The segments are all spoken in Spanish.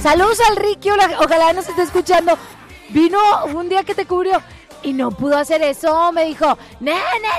Saludos al Ricky, ojalá nos esté escuchando. Vino un día que te cubrió y no pudo hacer eso, me dijo, na.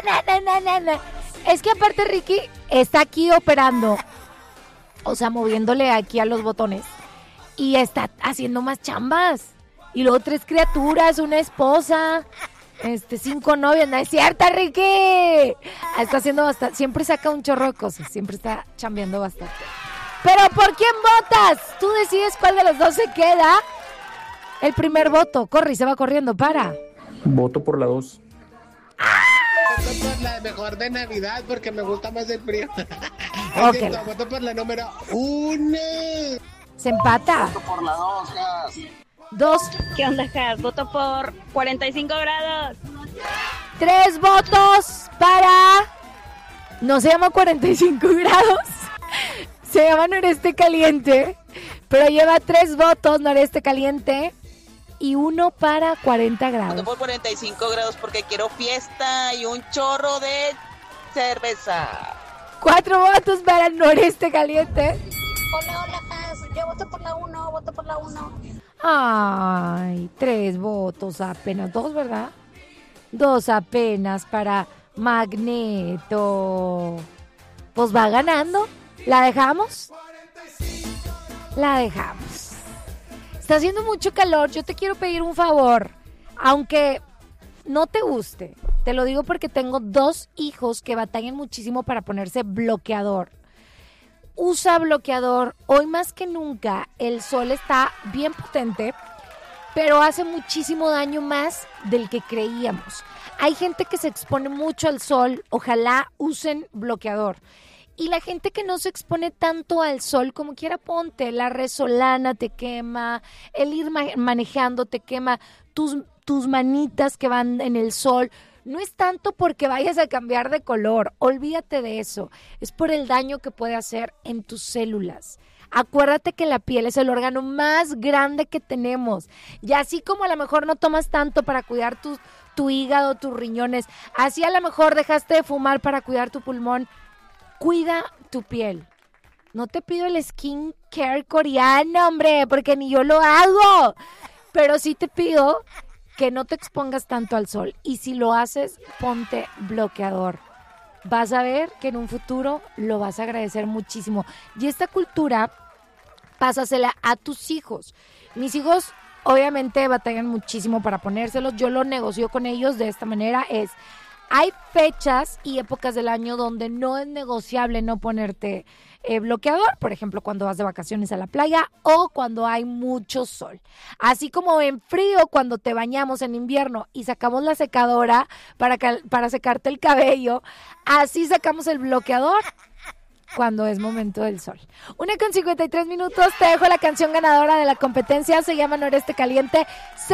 Es que aparte Ricky está aquí operando, o sea, moviéndole aquí a los botones y está haciendo más chambas. Y luego 3 criaturas, una esposa, 5 novios. No es cierto, Ricky. Está haciendo bastante, siempre saca un chorro de cosas, siempre está chambeando bastante. Pero ¿por quién votas? Tú decides cuál de los dos se queda. El primer voto, corre y se va corriendo, para. Voto por la 2. Voto por la mejor de Navidad porque me gusta más el frío. Okay. Voto por la número 1. Se empata. Voto por la 2, Gas. 2. ¿Qué onda, Gas? Voto por 45 grados. 3 votos para... No se llama 45 grados. Se llama Noreste Caliente. Pero lleva 3 votos Noreste Caliente. Y 1 para 40 grados. Voto por 45 grados porque quiero fiesta y un chorro de cerveza. 4 votos para Noreste Caliente. Hola, Paz. Yo voto por la 1. Ay, 3 votos apenas. 2, ¿verdad? 2 apenas para Magneto. Pues va ganando. ¿La dejamos? La dejamos. Está haciendo mucho calor, yo te quiero pedir un favor, aunque no te guste, te lo digo porque tengo 2 hijos que batallan muchísimo para ponerse bloqueador. Usa bloqueador, hoy más que nunca el sol está bien potente, pero hace muchísimo daño más del que creíamos. Hay gente que se expone mucho al sol, ojalá usen bloqueador. Y la gente que no se expone tanto al sol, como quiera ponte, la resolana te quema, el ir manejando te quema, tus manitas que van en el sol. No es tanto porque vayas a cambiar de color, olvídate de eso. Es por el daño que puede hacer en tus células. Acuérdate que la piel es el órgano más grande que tenemos. Y así como a lo mejor no tomas tanto para cuidar tu hígado, tus riñones, así a lo mejor dejaste de fumar para cuidar tu pulmón. Cuida tu piel. No te pido el skin care coreano, hombre, porque ni yo lo hago. Pero sí te pido que no te expongas tanto al sol. Y si lo haces, ponte bloqueador. Vas a ver que en un futuro lo vas a agradecer muchísimo. Y esta cultura, pásasela a tus hijos. Mis hijos obviamente batallan muchísimo para ponérselos. Yo lo negocio con ellos de esta manera, hay fechas y épocas del año donde no es negociable no ponerte bloqueador, por ejemplo, cuando vas de vacaciones a la playa o cuando hay mucho sol. Así como en frío, cuando te bañamos en invierno y sacamos la secadora para secarte el cabello, así sacamos el bloqueador cuando es momento del sol. 1:53, te dejo la canción ganadora de la competencia, se llama Noreste Caliente,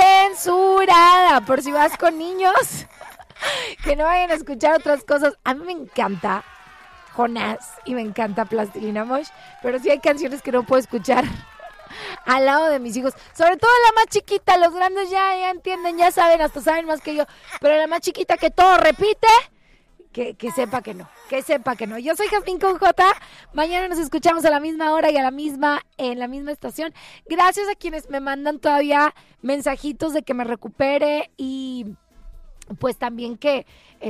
censurada, por si vas con niños. Que no vayan a escuchar otras cosas. A mí me encanta Jonás y me encanta Plastilina Mosh, pero sí hay canciones que no puedo escuchar al lado de mis hijos, sobre todo la más chiquita. Los grandes ya entienden, ya saben, hasta saben más que yo, pero la más chiquita que todo repite, que sepa que no, Yo soy Jazmín con J, mañana nos escuchamos a la misma hora y en la misma estación. Gracias a quienes me mandan todavía mensajitos de que me recupere y pues también que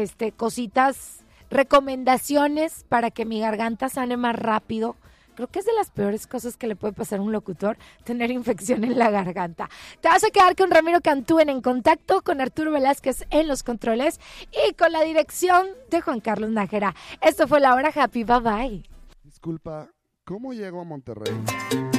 cositas, recomendaciones para que mi garganta sane más rápido. Creo que es de las peores cosas que le puede pasar a un locutor, tener infección en la garganta. Te vas a quedar con Ramiro Cantú en Contacto, con Arturo Velázquez en los controles y con la dirección de Juan Carlos Nájera. Esto fue La Hora Happy, bye bye. Disculpa, ¿cómo llego a Monterrey?